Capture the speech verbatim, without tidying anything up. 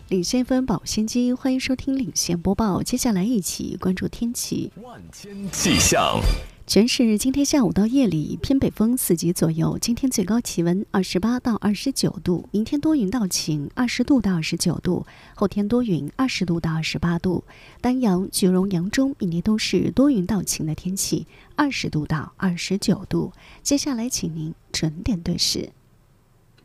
领先分保鲜机，欢迎收听领先播报。接下来一起关注天气。 万千气象。 全市今天下午到夜里偏北风四级左右，今天最高气温二十八到二十九度，明天多云到晴，二十度到二十九度，后天多云，二十度到二十八度。丹阳、句容、扬中明天都是多云到晴的天气，二十度到二十九度。接下来请您准点对时。